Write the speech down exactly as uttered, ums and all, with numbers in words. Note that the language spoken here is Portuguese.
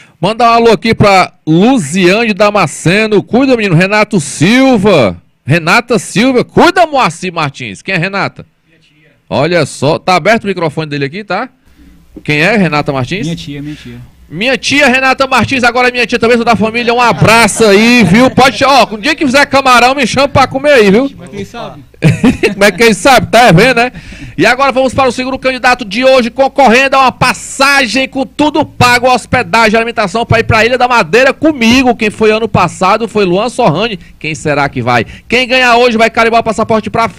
Manda um alô aqui pra Luziane Damasceno. Cuida, menino. Renato Silva. Renata Silva. Cuida, Moacir Martins. Quem é Renata? Minha tia. Olha só. Tá aberto o microfone dele aqui, tá? Quem é Renata Martins? Minha tia, minha tia. Minha tia Renata Martins, agora minha tia também, sou da família, um abraço aí, viu? Pode, ó, um dia que fizer camarão, me chama pra comer aí, viu? Mas quem sabe? Como é que quem sabe, tá vendo, né? E agora vamos para o segundo candidato de hoje, concorrendo a uma passagem com tudo pago, hospedagem, alimentação, para ir pra Ilha da Madeira comigo. Quem foi ano passado foi Luan Sorrani. Quem será que vai? Quem ganhar hoje vai carimbar o passaporte pra